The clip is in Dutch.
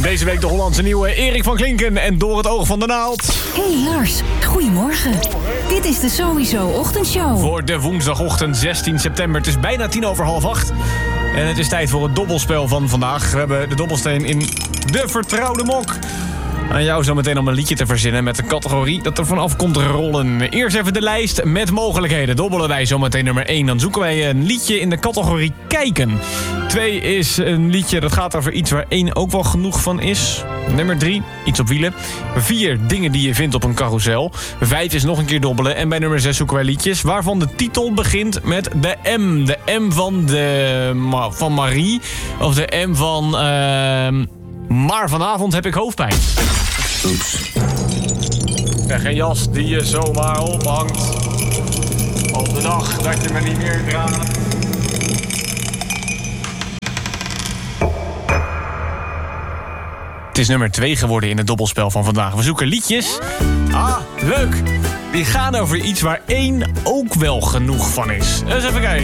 Deze week de Hollandse nieuwe Erik van Klinken en Door het oog van de naald. Hey Lars, goedemorgen. Dit is de Sowieso Ochtendshow. Voor de woensdagochtend 16 september. Het is bijna 7:50. En het is tijd voor het dobbelspel van vandaag. We hebben de dobbelsteen in de vertrouwde mok. Aan jou zo meteen om een liedje te verzinnen met de categorie dat er vanaf komt rollen. Eerst even de lijst met mogelijkheden. Dobbelen wij zometeen nummer 1. Dan zoeken wij een liedje in de categorie kijken. 2 is een liedje dat gaat over iets waar 1 ook wel genoeg van is. Nummer 3, iets op wielen. 4, dingen die je vindt op een carousel. 5 is nog een keer dobbelen. En bij nummer 6 zoeken wij liedjes waarvan de titel begint met de M. De M van Marie. Of de M van... Maar vanavond heb ik hoofdpijn. Oeps. Zeg, een jas die je zomaar ophangt. Op de dag dat je me niet meer draagt. Het is nummer 2 geworden in het dobbelspel van vandaag. We zoeken liedjes. Ah, leuk. Die gaan over iets waar 1 ook wel genoeg van is. Eens even kijken.